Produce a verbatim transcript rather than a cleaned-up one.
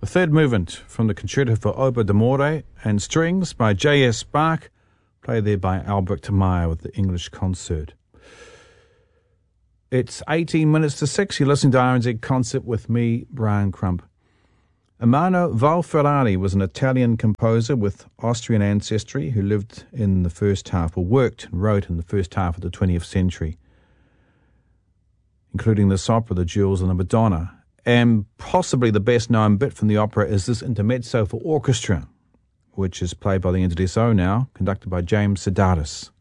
The third movement from the Concerto for Oboe d'Amore and Strings by J S Bach, played there by Albrecht Meyer with the English Concert. It's eighteen minutes to six. You're listening to R N Z Concert with me, Brian Crump. Ermanno Valferrari was an Italian composer with Austrian ancestry who lived in the first half, or worked and wrote in the first half of the twentieth century, including this opera, The Jewels and the Madonna. And possibly the best known bit from the opera is this intermezzo for orchestra, which is played by the Interdesso now, conducted by James Sedaris.